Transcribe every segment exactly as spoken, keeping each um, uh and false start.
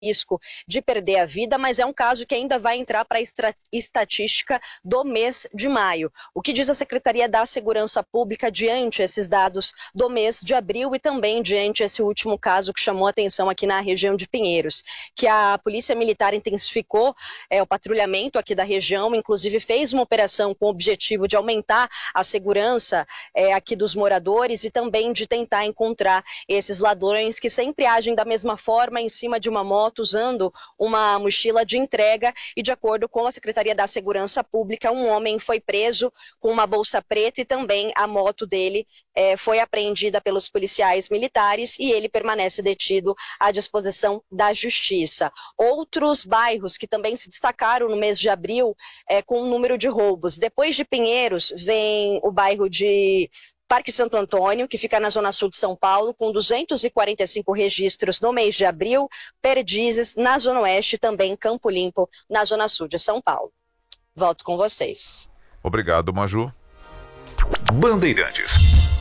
risco de perder a vida, mas é um caso que ainda vai entrar para a estatística do mês de maio. O que diz a Secretaria da Segurança Pública diante esses dados do mês de abril e também diante esse último caso que chamou a atenção aqui na região de Pinheiros, que a Polícia Militar intensificou é, o patrulhamento aqui da região, inclusive fez uma operação com o objetivo de aumentar a segurança é, aqui dos moradores e também de tentar encontrar esses ladrões que sempre agem da mesma forma em cima de uma moto, usando uma mochila de entrega. E de acordo com a Secretaria da Segurança Pública, um homem foi preso com uma bolsa preta e também a moto dele é, foi apreendida pelos policiais militares e ele permanece detido à disposição da Justiça. Outros bairros que também se destacaram no mês de abril é, com o número de roubos. Depois de Pinheiros, vem o bairro de Parque Santo Antônio, que fica na zona sul de São Paulo, com duzentos e quarenta e cinco registros no mês de abril, Perdizes, na zona oeste, também Campo Limpo, na zona sul de São Paulo. Volto com vocês. Obrigado, Maju. Bandeirantes.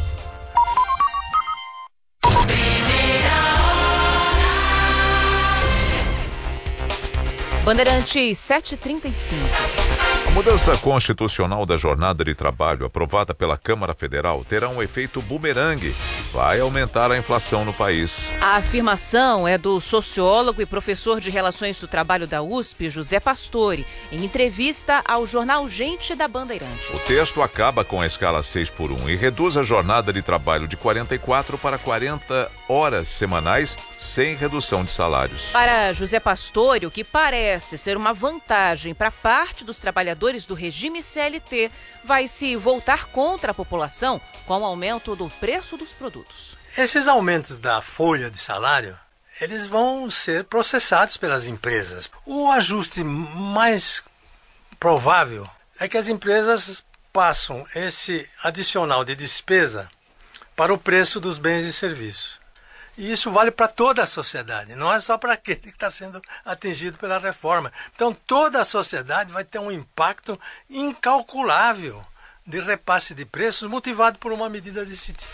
Bandeirantes sete e trinta e cinco. A mudança constitucional da jornada de trabalho aprovada pela Câmara Federal terá um efeito bumerangue. Vai aumentar a inflação no país. A afirmação é do sociólogo e professor de Relações do Trabalho da U S P, José Pastore, em entrevista ao jornal Gente da Bandeirantes. O texto acaba com a escala seis por um e reduz a jornada de trabalho de quarenta e quatro para quarenta horas semanais, sem redução de salários. Para José Pastore, o que parece ser uma vantagem para parte dos trabalhadores do regime C L T vai se voltar contra a população com o aumento do preço dos produtos. Esses aumentos da folha de salário, eles vão ser processados pelas empresas. O ajuste mais provável é que as empresas passam esse adicional de despesa para o preço dos bens e serviços. E isso vale para toda a sociedade, não é só para aquele que está sendo atingido pela reforma. Então toda a sociedade vai ter um impacto incalculável de repasse de preços motivado por uma medida desse tipo.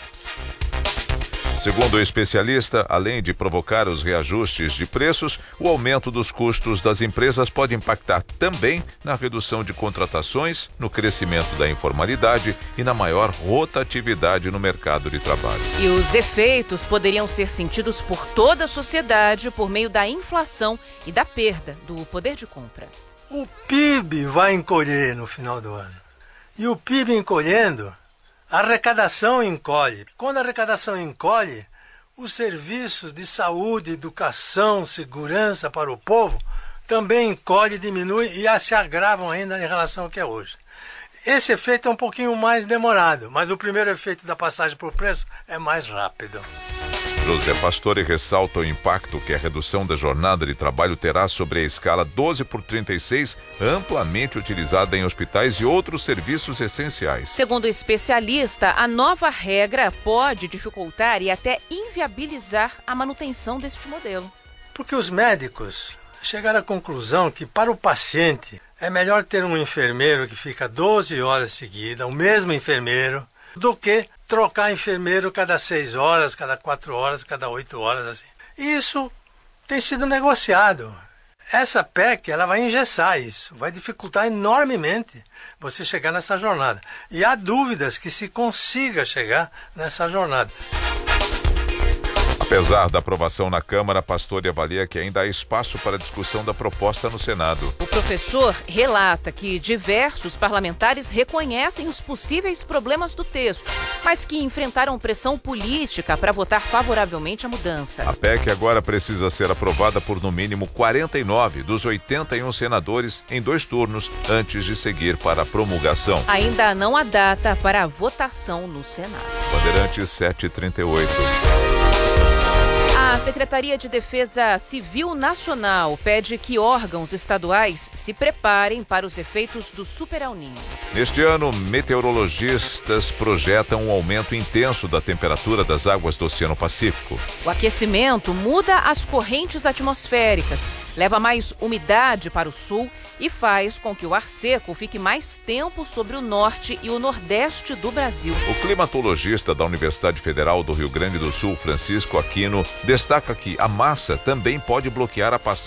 Segundo o especialista, além de provocar os reajustes de preços, o aumento dos custos das empresas pode impactar também na redução de contratações, no crescimento da informalidade e na maior rotatividade no mercado de trabalho. E os efeitos poderiam ser sentidos por toda a sociedade por meio da inflação e da perda do poder de compra. O P I B vai encolher no final do ano. E o P I B encolhendo, a arrecadação encolhe. Quando a arrecadação encolhe, os serviços de saúde, educação, segurança para o povo também encolhe, diminui e se agravam ainda em relação ao que é hoje. Esse efeito é um pouquinho mais demorado, mas o primeiro efeito da passagem por preço é mais rápido. José Pastore ressalta o impacto que a redução da jornada de trabalho terá sobre a escala doze por trinta e seis, amplamente utilizada em hospitais e outros serviços essenciais. Segundo o especialista, a nova regra pode dificultar e até inviabilizar a manutenção deste modelo. Porque os médicos chegaram à conclusão que para o paciente é melhor ter um enfermeiro que fica doze horas seguidas, o mesmo enfermeiro, do que trocar enfermeiro cada seis horas, cada quatro horas, cada oito horas, assim. Isso tem sido negociado. Essa P E C, ela vai engessar isso, vai dificultar enormemente você chegar nessa jornada. E há dúvidas que se consiga chegar nessa jornada. Apesar da aprovação na Câmara, Pastore avalia que ainda há espaço para discussão da proposta no Senado. O professor relata que diversos parlamentares reconhecem os possíveis problemas do texto, mas que enfrentaram pressão política para votar favoravelmente a mudança. A P E C agora precisa ser aprovada por no mínimo quarenta e nove dos oitenta e um senadores em dois turnos antes de seguir para a promulgação. Ainda não há data para a votação no Senado. Bandeirantes sete e trinta e oito. A Secretaria de Defesa Civil Nacional pede que órgãos estaduais se preparem para os efeitos do Super El Niño. Neste ano, meteorologistas projetam um aumento intenso da temperatura das águas do Oceano Pacífico. O aquecimento muda as correntes atmosféricas, leva mais umidade para o sul e faz com que o ar seco fique mais tempo sobre o norte e o nordeste do Brasil. O climatologista da Universidade Federal do Rio Grande do Sul, Francisco Aquino, destaca destaca que a massa também pode bloquear a passagem